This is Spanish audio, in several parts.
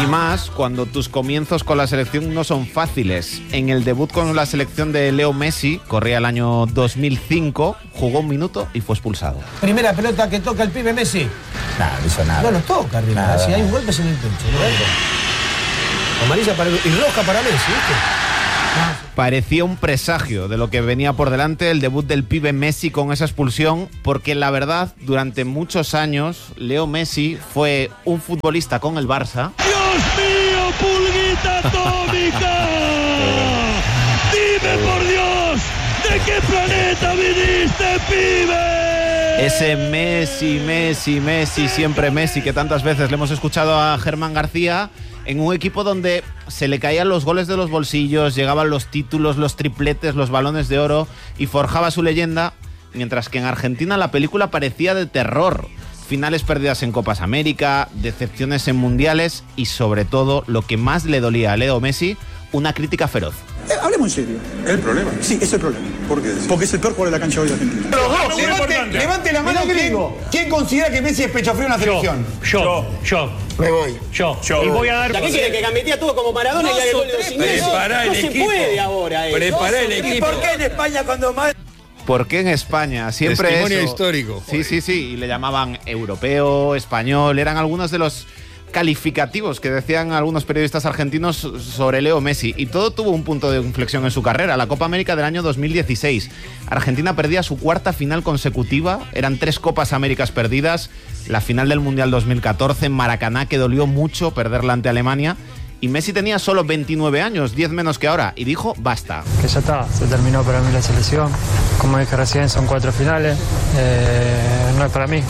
más cuando tus comienzos con la selección no son fáciles. En el debut con la selección de Leo Messi, corría el año 2005, jugó 1 minuto y fue expulsado. Primera pelota que toca el pibe Messi. Nada, no hizo nada. No los toca arriba, si hay un golpe es en el pecho. Amarilla para y roja para Messi, ¿viste? Parecía un presagio de lo que venía por delante el debut del pibe Messi con esa expulsión, porque la verdad, durante muchos años, Leo Messi fue un futbolista con el Barça. ¡Dios mío, pulguita atómica! ¡Dime por Dios, de qué planeta viniste, pibe! Ese Messi, siempre Messi, que tantas veces le hemos escuchado a Germán García, en un equipo donde se le caían los goles de los bolsillos, llegaban los títulos, los tripletes, los balones de oro y forjaba su leyenda, mientras que en Argentina la película parecía de terror. Finales perdidas en Copas América, decepciones en mundiales y sobre todo, lo que más le dolía a Leo Messi, una crítica feroz. Hablemos en serio. ¿El problema? Sí, es el problema. ¿Por qué? Porque es el peor jugador de la cancha hoy de Argentina. Los dos, levante la mano. ¿Quién considera que Messi es pecho frío en la selección? Yo. Me voy. Yo. Y voy a dar... ¿Qué quiere? ¿Que Gambetía tuvo como Maradona y haga el gol de los ingleses? No se puede ahora. Prepará el equipo. ¿Y por qué en España cuando más... ¿Por qué en España? Siempre Testimonio eso. histórico. Sí, y le llamaban europeo, español, eran algunos de los calificativos que decían algunos periodistas argentinos sobre Leo Messi, y todo tuvo un punto de inflexión en su carrera. La Copa América del año 2016. Argentina perdía su 4ª final consecutiva, eran 3 Copas Américas perdidas, la final del Mundial 2014 en Maracaná, que dolió mucho perderla ante Alemania, y Messi tenía solo 29 años, 10 menos que ahora, y dijo basta. Que ya está, se terminó para mí la selección. Como dije recién, son 4 finales, no es para mí.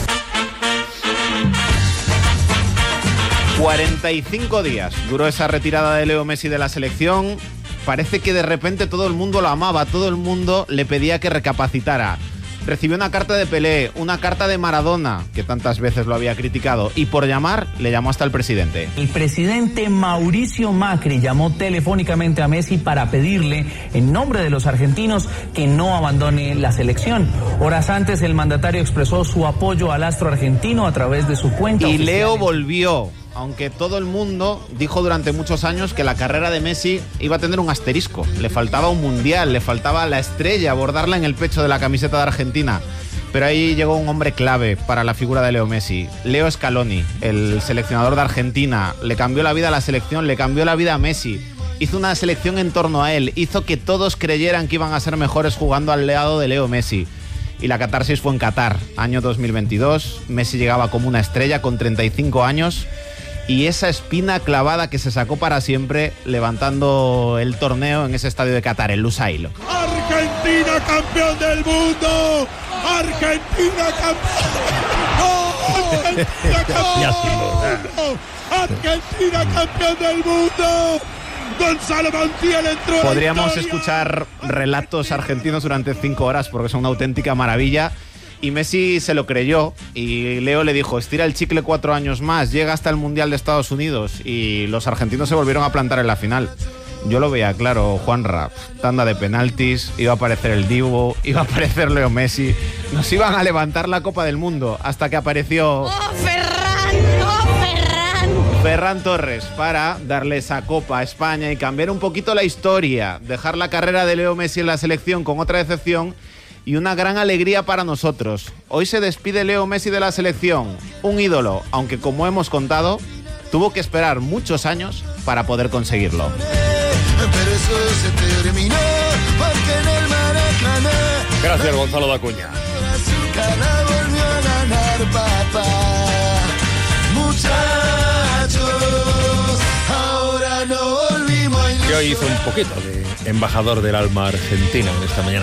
45 días duró esa retirada de Leo Messi de la selección. Parece que de repente todo el mundo lo amaba, todo el mundo le pedía que recapacitara. Recibió una carta de Pelé, una carta de Maradona, que tantas veces lo había criticado, y por llamar, le llamó hasta el presidente. El presidente Mauricio Macri llamó telefónicamente a Messi para pedirle, en nombre de los argentinos, que no abandone la selección. Horas antes, el mandatario expresó su apoyo al astro argentino a través de su cuenta Y oficial. Leo volvió, aunque todo el mundo dijo durante muchos años que la carrera de Messi iba a tener un asterisco. Le faltaba un mundial, le faltaba la estrella, bordarla en el pecho de la camiseta de Argentina. Pero ahí llegó un hombre clave para la figura de Leo Messi. Leo Scaloni, el seleccionador de Argentina. Le cambió la vida a la selección, le cambió la vida a Messi. Hizo una selección en torno a él, hizo que todos creyeran que iban a ser mejores jugando al lado de Leo Messi. Y la catarsis fue en Qatar, año 2022. Messi llegaba como una estrella con 35 años. Y esa espina clavada que se sacó para siempre levantando el torneo en ese estadio de Qatar, el Lusail. ¡Argentina campeón del mundo! ¡Argentina campeón! ¡No! ¡Argentina campeón! ¡Argentina campeón del mundo! Gonzalo Montiel entró. Podríamos escuchar relatos argentinos durante 5 horas porque son una auténtica maravilla. Y Messi se lo creyó y Leo le dijo, estira el chicle 4 años más, llega hasta el Mundial de Estados Unidos, y los argentinos se volvieron a plantar en la final. Yo lo veía claro, Juanra, tanda de penaltis, iba a aparecer el Dibu, iba a aparecer Leo Messi, nos iban a levantar la Copa del Mundo hasta que apareció... ¡Oh, Ferran! ¡Oh, Ferran! Ferran Torres para darle esa Copa a España y cambiar un poquito la historia, dejar la carrera de Leo Messi en la selección con otra decepción y una gran alegría para nosotros. Hoy se despide Leo Messi de la selección, un ídolo, aunque como hemos contado, tuvo que esperar muchos años para poder conseguirlo. Gracias, Gonzalo Dacuña. Que hoy hizo un poquito de embajador del alma argentina en esta mañana.